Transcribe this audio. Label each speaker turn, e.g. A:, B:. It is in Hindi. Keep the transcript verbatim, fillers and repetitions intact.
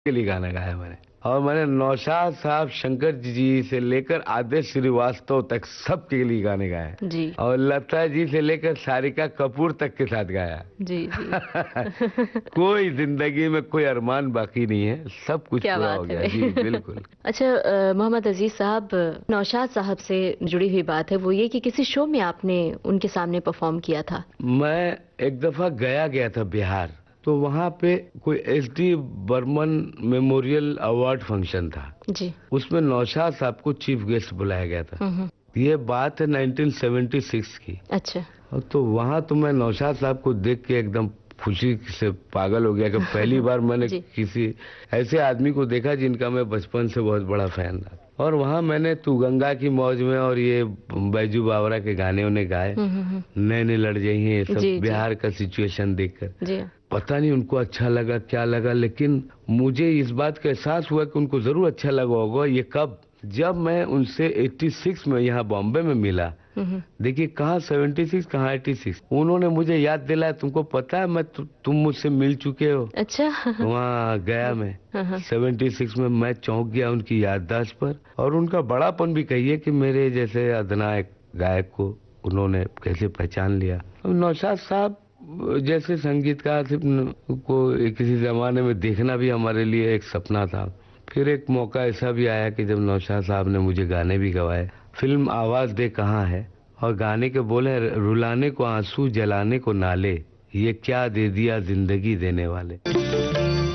A: के लिए गाना गाया मैंने। और मैंने नौशाद साहब, शंकर जी से लेकर आदेश श्रीवास्तव तक सबके लिए गाने गाए।
B: जी
A: और लता जी से लेकर सारिका कपूर तक के साथ गाया।
B: जी जी।
A: कोई जिंदगी में कोई अरमान बाकी नहीं है, सब कुछ
B: क्या
A: पूरा हो
B: बात है
A: गया जी,
B: भाई।
A: बिल्कुल।
B: अच्छा अ, मोहम्मद अजीज साहब, नौशाद साहब से जुड़ी हुई बात है वो ये कि किसी शो में आपने उनके सामने परफॉर्म किया था।
A: मैं एक दफा गया गया था बिहार, तो वहाँ पे कोई S D Burman memorial award function था।
B: जी।
A: उसमें नौशाद साहब को चीफ गेस्ट बुलाया गया था।
B: हम्म।
A: ये बात है नाइनटीन सेवेंटी सिक्स की।
B: अच्छा।
A: और तो वहाँ तो मैं नौशाद साहब को देख के एकदम खुशी से पागल हो गया कि पहली बार मैंने
B: जी।
A: किसी ऐसे आदमी को देखा जिनका मैं बचपन से बहुत बड़ा फैन था। और वहाँ मैंने तू गंगा की मौज में और ये बैजू बावरा के गाने उन्हें गाए,
B: हम्म हम्म,
A: नैने लड़ जाई हैं, ये सब
B: जी जी
A: बिहार का सिचुएशन देखकर।
B: जी।
A: पता नहीं उनको अच्छा लगा क्या लगा, लेकिन मुझे इस बात का एहसास हुआ कि उनको जरूर अच्छा लगा होगा। ये कब? जब मैं उनसे छियासी में यहाँ बॉम्बे में मिला।
B: हम्म।
A: देखिए कहाँ छिहत्तर कहाँ छियासी, उन्होंने मुझे याद दिलाया, तुमको पता है मैं तु, तुम मुझसे मिल चुके हो।
B: अच्छा।
A: वहाँ गया मैं
B: हाँ हाँ।
A: छिहत्तर में, मैं चौंक गया उनकी याददाश्त पर। और उनका बड़ापन भी कहिए कि मेरे जैसे अदनायक गायक को उन्होंने कैसे पहचान लिया। नौशाद साहब जैसे संगीतकार को किसी जमाने में देखना भी हमारे लिए एक सपना था। फिर एक मौका ऐसा भी आया कि जब नौशाद साहब ने मुझे गाने भी गवाए। फिल्म आवाज दे कहाँ है, और गाने के बोले, रुलाने को आंसू जलाने को नाले, ये क्या दे दिया जिंदगी देने वाले।